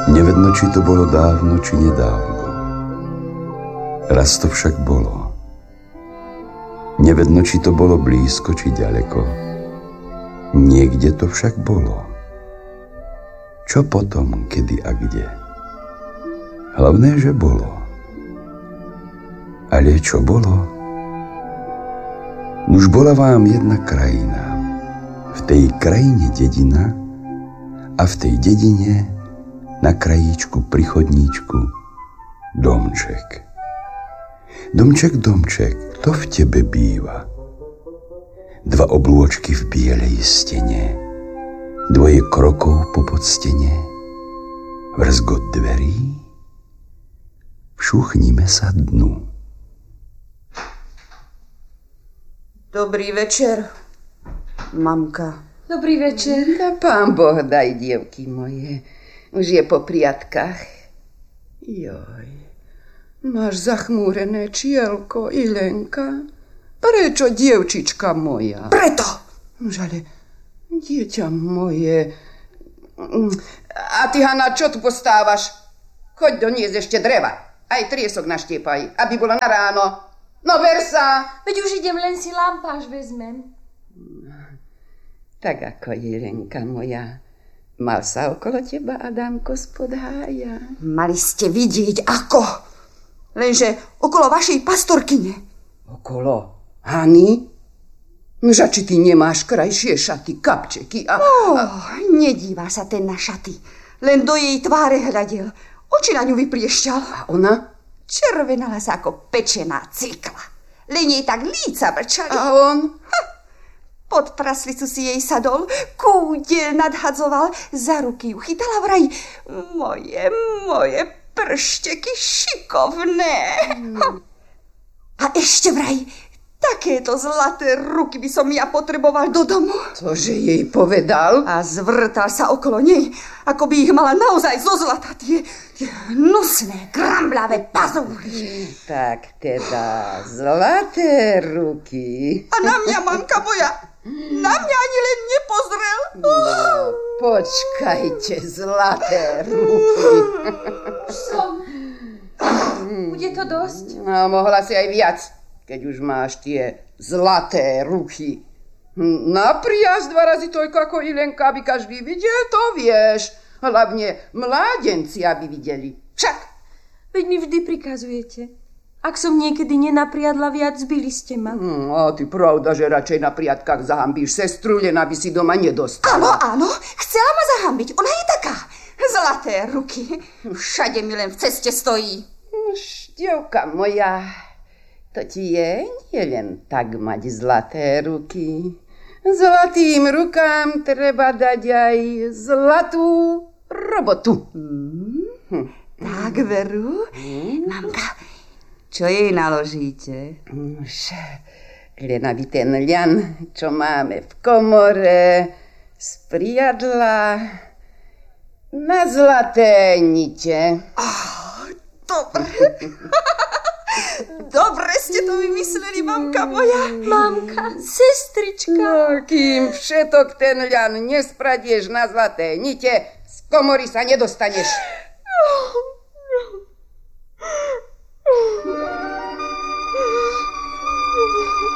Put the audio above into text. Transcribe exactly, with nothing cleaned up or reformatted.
Nevedno, či to bolo dávno, či nedávno. Raz to však bolo. Nevedno, či to bolo blízko, či ďaleko. Niekde to však bolo. Čo potom, kedy a kde? Hlavné, že bolo. Ale čo bolo? Nuž bola vám jedna krajina. V tej krajine dedina a v tej dedine na krajíčku pri chodníčku domček. Domček, domček, kto v tebe býva? Dva oblôčky v bielej stene, dvoje krokov po podstene, vrzgot dverí, všuchnime sa dnu. Dobrý večer, mamka. Dobrý večer. Da pán Boh daj, dievky moje. Už je po priatkách. Joj, máš zachmúrené čielko, Ilenka. Prečo, dievčička moja? Preto! Už ale, dieťa moje. A ty, Hana, čo tu postávaš? Choď doniesť ešte dreva. Aj triesok naštiepaj, aby bolo na ráno. No ver sa. Veď už idem, len si lampáš vezmem. Tak ako, Ilenka moja. Mal sa okolo teba Adamko spod hája? Mali ste vidieť, ako. Lenže okolo vašej pastorkyne. Okolo Hany? Nože, či ty nemáš krajšie šaty, kapčeky a... Oh, a... nedíva sa ten na šaty. Len do jej tváre hľadel. Oči na ňu vypriešťal. A ona? Červenala sa ako pečená cikla. Len jej tak líca brčali. A on? Ha. Pod praslicu si jej sadol, kúdiel nadhadzoval, za ruky ju chytala vraj. Moje, moje pršteky šikovné. Mm. A ešte vraj, takéto zlaté ruky by som ja potreboval do domu. Cože jej povedal? A zvrtal sa okolo nej, ako by ich mala naozaj zo zlata, tie, tie hnusné, kramblavé pazúry. Tak teda, zlaté ruky. A na mňa, mamka moja, na mňa ani len nepozrel. No, počkajte, zlaté ruky. Som. Bude to dosť? No, mohla si aj viac, keď už máš tie zlaté ruky. Napriasť dva razy toľko ako Ilenka, aby každý videl, to vieš. Hlavne mládenci, aby videli. Však. Veď mi vždy prikazujete. Ak som niekedy nenapriadla viac, zbili ste ma. Hmm, a ty pravda, že radšej na priatkách zahambíš sestru, len aby si doma nedostala. Áno, áno, chcela ma zahambiť. Ona je taká. Zlaté ruky. Všade mi len v ceste stojí. Štievka moja, to ti je nie len tak mať zlaté ruky. Zlatým rukám treba dať aj zlatú robotu. Hmm. Hm. Tak, veru? Hmm. Mamka, čo jej naložíte? Už, len aby ten ľan, čo máme v komore, spriadla na zlaté nite. Oh, dobre. Dobre ste to vymysleli, mamka moja. Mamka, sestrička. No, kým všetok ten ľan nespradieš na zlaté nite, z komory sa nedostaneš. Oh,